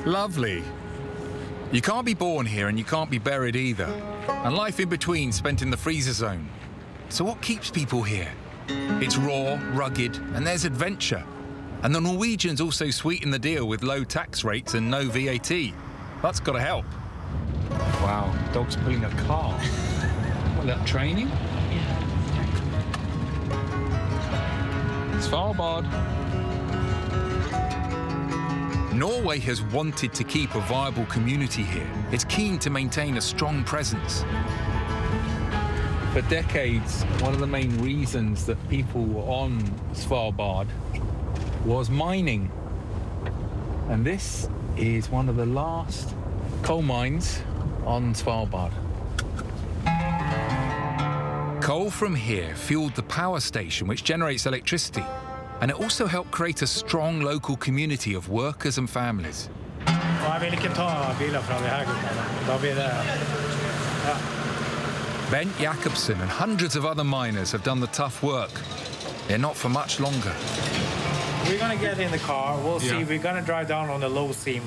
Lovely. You can't be born here and you can't be buried either. And life in between spent in the freezer zone. So what keeps people here? It's raw, rugged, and there's adventure. And the Norwegians also sweeten the deal with low tax rates and no VAT. That's got to help. Wow, dog's pulling a car. What, that training? Yeah. Svalbard. Norway has wanted to keep a viable community here. It's keen to maintain a strong presence. For decades, one of the main reasons that people were on Svalbard was mining. And this is one of the last coal mines on Svalbard. Coal from here fueled the power station which generates electricity, and it also helped create a strong local community of workers and families. Bent Jakobsen and hundreds of other miners have done the tough work. They're not for much longer. We're going to get in the car. We'll see. We're going to drive down on the low seam.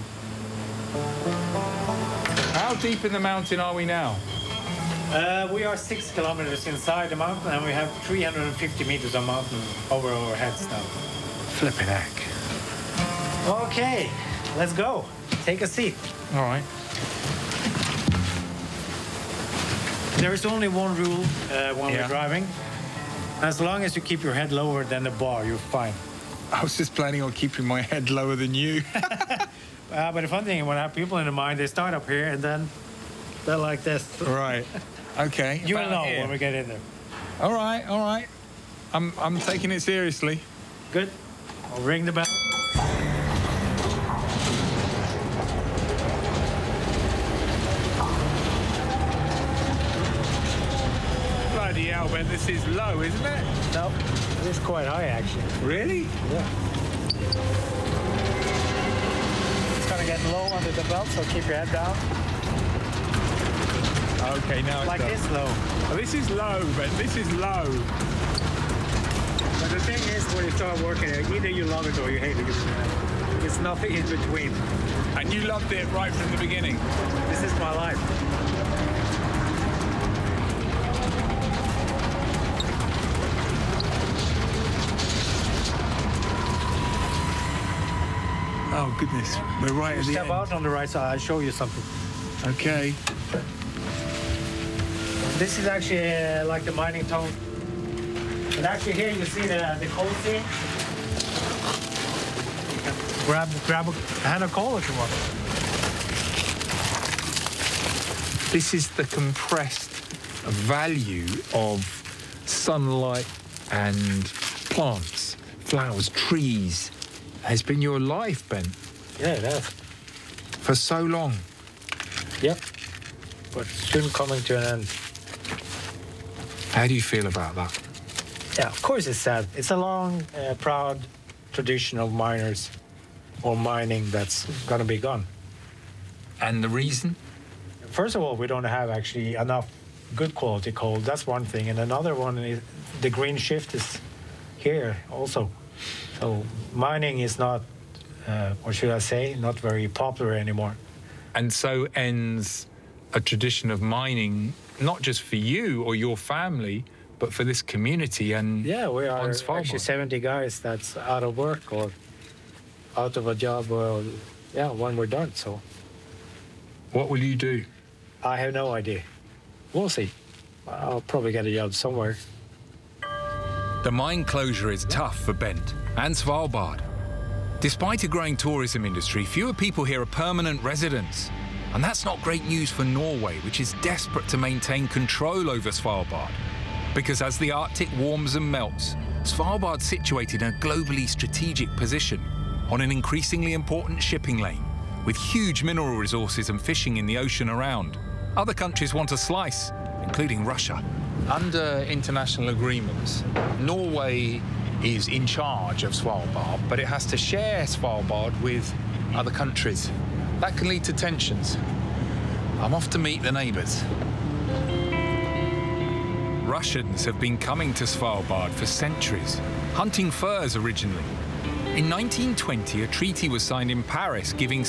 How deep in the mountain are we now? We are 6 kilometers inside the mountain, and we have 350 meters of mountain over our heads now. Flipping heck. Okay, let's go. Take a seat. All right. There is only one rule when we're driving. As long as you keep your head lower than the bar, you're fine. I was just planning on keeping my head lower than you. But the fun thing, when I have people in the mine, they start up here and then they're like this. Right. Okay. You'll know when we get in there. All right, all right. I'm taking it seriously. Good. I'll ring the bell. Bloody hell, Ben, this is low, isn't it? No, it is quite high, actually. Really? Yeah. It's going to get low under the belt, so keep your head down. Okay, now it's like this low. Oh, this is low, Ben. This is low. But the thing is, when you start working it, either you love it or you hate it. It's nothing in between. And you loved it right from the beginning? This is my life. Oh, goodness. We're right at the Step end. out on the right side. I'll show you something. Okay. This is actually like the mining tunnel. And actually here you see the coal seam. Grab a hand of coal if you want. This is the compressed value of sunlight and plants, flowers, trees. Has been your life, Ben. Yeah, it has. For so long. Yep. But soon coming to an end. How do you feel about that? Yeah, of course it's sad. It's a long, proud tradition of miners or mining that's going to be gone. And the reason? First of all, we don't have actually enough good quality coal. That's one thing. And another one is the green shift is here also. So mining is not, what should I say, not very popular anymore. And so ends a tradition of mining, not just for you or your family, but for this community and yeah, we are on Svalbard. Actually 70 guys that's out of work or out of a job. Well, yeah, when we're done. So what will you do? I have no idea. We'll see. I'll probably get a job somewhere. The mine closure is tough for Bent and Svalbard. Despite a growing tourism industry, fewer people here are permanent residents. And that's not great news for Norway, which is desperate to maintain control over Svalbard. Because as the Arctic warms and melts, Svalbard's situated in a globally strategic position on an increasingly important shipping lane, with huge mineral resources and fishing in the ocean around. Other countries want a slice, including Russia. Under international agreements, Norway is in charge of Svalbard, but it has to share Svalbard with other countries. That can lead to tensions. I'm off to meet the neighbours. Russians have been coming to Svalbard for centuries, hunting furs originally. In 1920, a treaty was signed in Paris giving